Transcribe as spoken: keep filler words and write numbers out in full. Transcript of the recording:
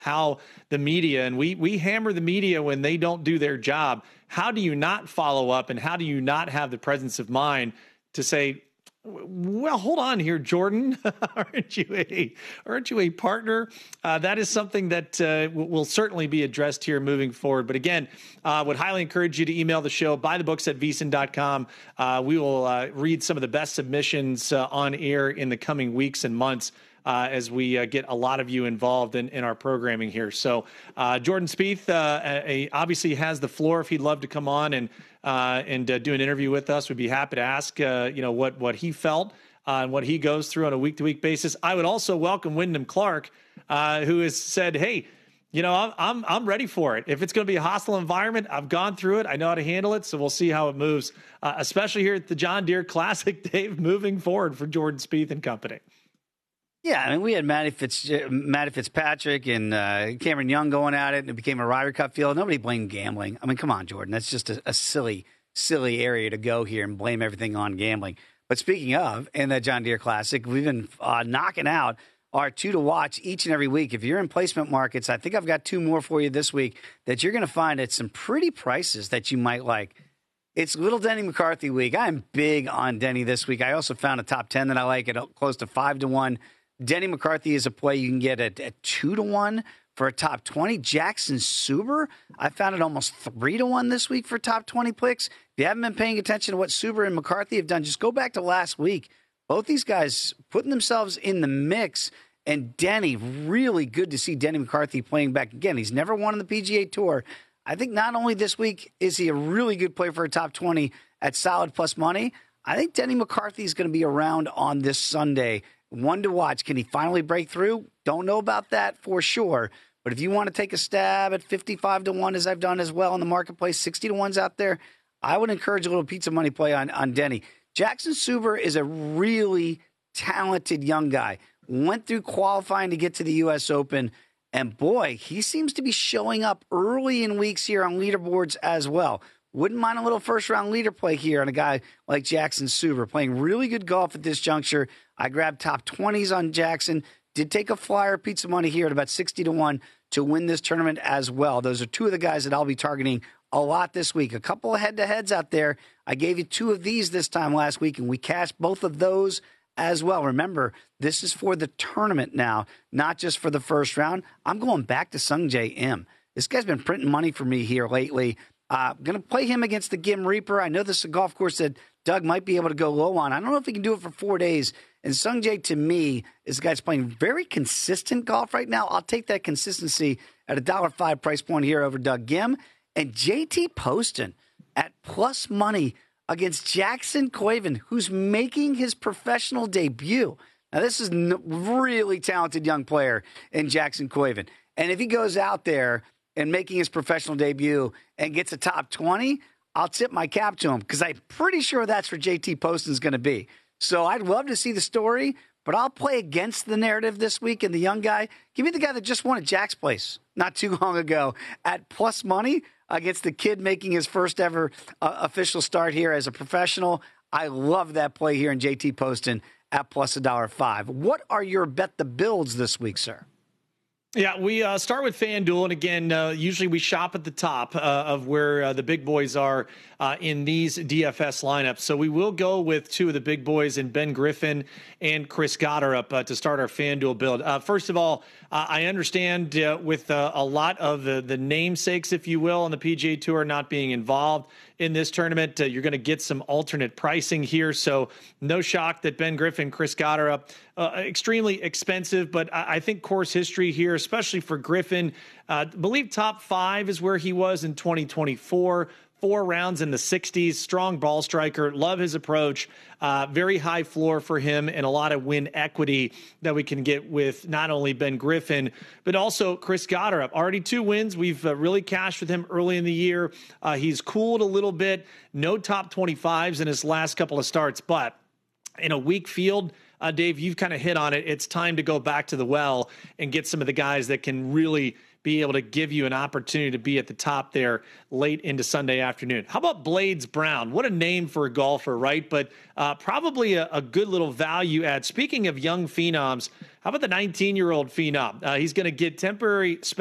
how the media, and we we hammer the media when they don't do their job. How do you not follow up, and how do you not have the presence of mind to say, well, hold on here, Jordan. aren't you a aren't you a partner? Uh, that is something that uh, w- will certainly be addressed here moving forward. But again, I uh, would highly encourage you to email the show, buy the books at vsin dot com. Uh, we will uh, read some of the best submissions uh, on air in the coming weeks and months uh, as we uh, get a lot of you involved in, in our programming here. So uh, Jordan Spieth uh, a, obviously has the floor if he'd love to come on and Uh, and uh, do an interview with us. We'd be happy to ask, uh, you know, what what he felt uh, and what he goes through on a week-to-week basis. I would also welcome Wyndham Clark, uh, who has said, hey, you know, I'm, I'm I'm ready for it. If it's going to be a hostile environment, I've gone through it. I know how to handle it, so we'll see how it moves, uh, especially here at the John Deere Classic, Dave, moving forward for Jordan Spieth and company. Yeah, I mean, we had Matty, Fitz, Matty Fitzpatrick and uh, Cameron Young going at it, and it became a Ryder Cup field. Nobody blamed gambling. I mean, come on, Jordan. That's just a, a silly, silly area to go here and blame everything on gambling. But speaking of, in that John Deere Classic, we've been uh, knocking out our two to watch each and every week. If you're in placement markets, I think I've got two more for you this week that you're going to find at some pretty prices that you might like. It's Little Denny McCarthy week. I'm big on Denny this week. I also found a top ten that I like at close to five to one. Denny McCarthy is a play you can get at, at two to one for a top twenty. Jackson Suber, I found it almost three to one this week for top twenty picks. If you haven't been paying attention to what Suber and McCarthy have done, just go back to last week. Both these guys putting themselves in the mix, and Denny, really good to see Denny McCarthy playing back again. He's never won on the P G A Tour. I think not only this week is he a really good player for a top twenty at solid plus money, I think Denny McCarthy is going to be around on this Sunday. One to watch. Can he finally break through? Don't know about that for sure. But if you want to take a stab at fifty-five to one, as I've done as well in the marketplace, sixty to one's out there, I would encourage a little pizza money play on, on Denny. Jackson Suber is a really talented young guy. Went through qualifying to get to the U S Open. And boy, he seems to be showing up early in weeks here on leaderboards as well. Wouldn't mind a little first-round leader play here on a guy like Jackson Suber, playing really good golf at this juncture. I grabbed top twenties on Jackson. Did take a flyer pizza money here at about sixty to one to win this tournament as well. Those are two of the guys that I'll be targeting a lot this week. A couple of head-to-heads out there. I gave you two of these this time last week, and we cashed both of those as well. Remember, this is for the tournament now, not just for the first round. I'm going back to Sungjae Im. This guy's been printing money for me here lately. I'm uh, going to play him against the Gim Reaper. I know this is a golf course that Doug might be able to go low on. I don't know if he can do it for four days. And Sungjae, to me, is a guy that's playing very consistent golf right now. I'll take that consistency at a one dollar five price point here over Doug Gim. And J T Poston at plus money against Jackson Quaven, who's making his professional debut. Now, this is a really talented young player in Jackson Quaven. And if he goes out there and making his professional debut and gets a top twenty, I'll tip my cap to him because I'm pretty sure that's where J T Poston's going to be. So I'd love to see the story, but I'll play against the narrative this week and the young guy. Give me the guy that just won at Jack's Place not too long ago at plus money against the kid making his first ever uh, official start here as a professional. I love that play here in J T Poston at plus one dollar five. What are your bet the builds this week, sir? Yeah, we uh, start with FanDuel, and again, uh, usually we shop at the top uh, of where uh, the big boys are uh, in these D F S lineups. So we will go with two of the big boys in Ben Griffin and Chris Gotterup uh, to start our FanDuel build. Uh, first of all, uh, I understand uh, with uh, a lot of the, the namesakes, if you will, on the P G A Tour not being involved in this tournament, uh, you're going to get some alternate pricing here. So no shock that Ben Griffin, Chris Gotterup, uh, extremely expensive, but I, I think course history here, especially for Griffin, uh, I believe top five is where he was in twenty twenty-four. Four rounds in the sixties, strong ball striker, love his approach, uh, very high floor for him, and a lot of win equity that we can get with not only Ben Griffin, but also Chris Gotterup. Already two wins. We've uh, really cashed with him early in the year. Uh, he's cooled a little bit. No top twenty-fives in his last couple of starts, but in a weak field, uh, Dave, you've kind of hit on it. It's time to go back to the well and get some of the guys that can really be able to give you an opportunity to be at the top there late into Sunday afternoon. How about Blades Brown? What a name for a golfer, right? But uh, probably a, a good little value add. Speaking of young phenoms, how about the nineteen-year-old phenom? Uh, he's going to get temporary